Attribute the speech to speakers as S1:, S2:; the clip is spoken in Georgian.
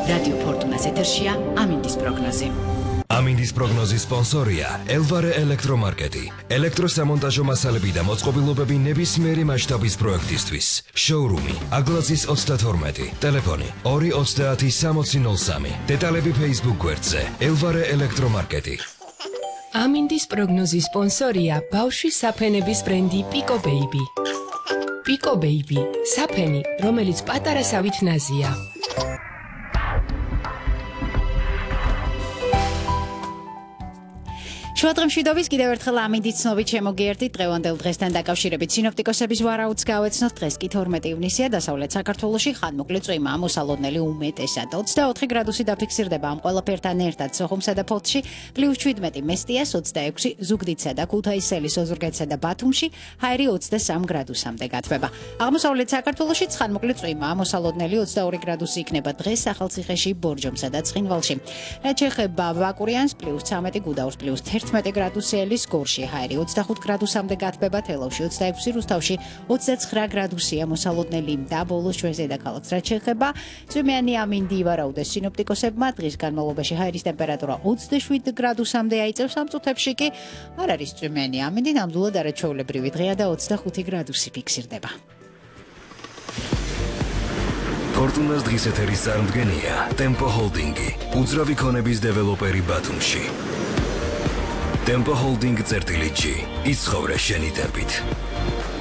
S1: რადიო ფორტუნას ეთერშია ამინდის პროგნოზი.
S2: ამინდის პროგნოზის სპონსორია ელვარე ელექტრომარკეტი. ელექტროსამონტაჟო მასალები და მოწყობილობები ნებისმიერი მასშტაბის პროექტისთვის. შოურუმი აგლაზის 32, ტელეფონი 230 დეტალები Facebook გვერდზე ელვარე ელექტრომარკეტი.
S3: ამინდის პროგნოზის სპონსორია ბავშვის საფენების ბრენდი Pico Baby. Pico Baby, საფენი, რომელიც პატარასავით ნაზია.
S1: შუადღემშვიდობის კიდევ ერთხელ ამინდის ცნობით შემოგიერთით დღევანდელ დღესთან დაკავშირებით სინოპტიკოსების ვარაუდს გავეცნოთ. დღეს კი 12 ივნისია, დასავლეთ საქართველოში ხანმოკლე წვიმა, მოსალოდნელი უმეტესად 24 გრადუსი დაფიქსირდება ამ ყველაფერთან ერთად სოხუმსა და ფოთში, +17 მესტიას 26, ზუგდიდსა და ქუთაისელის ოზურგეთსა და ბათუმში, ჰაერი 23 გრადუსამდე გათბება. აღმოსავლეთ საქართველოში ხანმოკლე წვიმა, მოსალოდნელი 22 გრადუსი იქნება დღეს ახალციხეში, ბორჯომსა და ცხინვალში. რაც შეეხება ბაკურიანს +13, გუდაურს +11 გრადუსელის, გორში ჰაერი 25 გრადუსამდე გათბება, თელავში 26, რუსთავში 29 გრადუსია მოსალოდნელი და ბოლოს ჩვენ ზედაქალაქს რაც შეეხება წვიმიანი ამინდი ვარაუდეს სინოპტიკოსებმა, დღის განმავლობაში ჰაერის ტემპერატურა 27 გრადუსამდე აიწევს, ამ წუთებში კი არ არის წვიმიანი ამინდი, ნამდვილად არაჩვეულებრივი დღეა და 25 გრადუსი ფიქსირდება.
S2: ფორტუნას დღის ეთერის წარმდგენია ტემპო ჰოლდინგი, უძრავი ქონების დეველოპერი ბათუმში. Tempo Holding წერტილი G. იცხოვრე შენი ტემპით.